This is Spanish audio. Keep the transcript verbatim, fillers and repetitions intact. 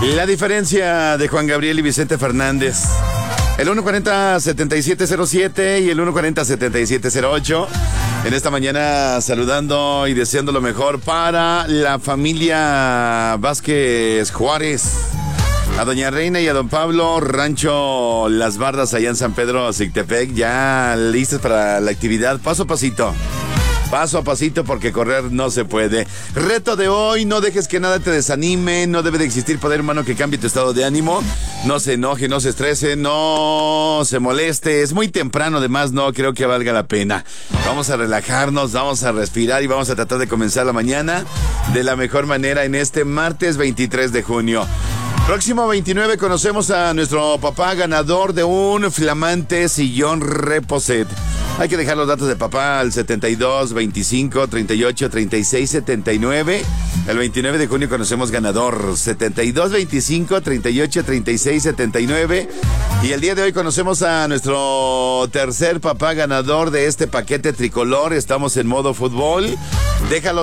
La diferencia de Juan Gabriel y Vicente Fernández. El uno cuarenta, setenta y siete cero siete y el uno cuarenta, setenta y siete cero ocho. En esta mañana saludando y deseando lo mejor para la familia Vázquez Juárez. A doña Reina y a don Pablo, Rancho Las Bardas allá en San Pedro, Zictepec. Ya listos para la actividad, paso a pasito. Paso a pasito porque correr no se puede. Reto de hoy, no dejes que nada te desanime, no debe de existir poder humano que cambie tu estado de ánimo. No se enoje, no se estrese, no se moleste. Es muy temprano, además no creo que valga la pena. Vamos a relajarnos, vamos a respirar y vamos a tratar de comenzar la mañana de la mejor manera en este martes veintitrés de junio. Próximo veintinueve conocemos a nuestro papá ganador de un flamante sillón Reposet. Hay que dejar los datos de papá al setenta y dos, veinticinco, treinta y ocho, treinta y seis, setenta y nueve. El veintinueve de junio conocemos ganador setenta y dos, veinticinco, treinta y ocho, treinta y seis, setenta y nueve. Y el día de hoy conocemos a nuestro tercer papá ganador de este paquete tricolor. Estamos en modo fútbol. Déjalo